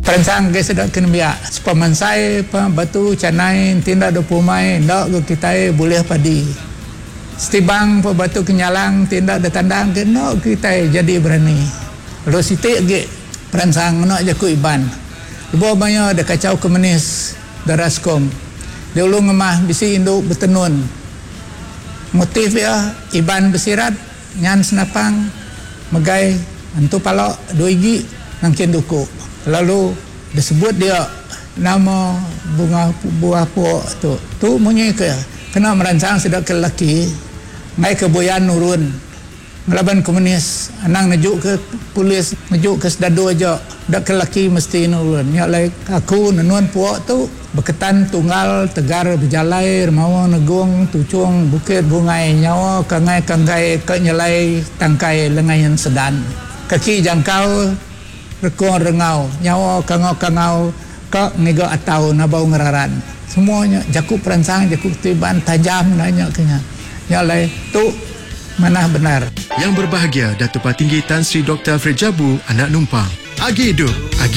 Perancang ke sedap kena biak. Sepamansai batu canai tindak 20 mai ndak ke kita boleh padi. Setibang batu kenyalang tindak ada tandang ke ndak kita jadi berani. Lalu sitik ke perancang nak je ku iban. Ibu banyak ada kacau komunis daraskom. Dia ulung ngemah bisi induk bertenun. Motif ya iban bersirat nyan senapang megai antu palok 2 gigi nangkin duku. Lalu disebut dia nama bunga buah pok tu. Tu munyi ke kena merancang sedap ke lelaki mai ke boyan nurun ngelaban komunis anang nejuk ke polis nejuk ke sedado aja dak ke lelaki mesti nurun nya lai aku nenun pok tu berketan tunggal tegar berjalai mau negung tucung bukit bungai nyawa kangai ke nyelai tangkai lengayan sedan kaki jangkau rekong rengau nyawa kangau ke ngigo atau nabau ngeraran semuanya jakuk perancang jakuk tiban tajam nanya kenya ya lai tu mana benar. Yang berbahagia Datuk Patinggi Tan Sri Dr. Alfred Jabu anak numpang Agi Hidup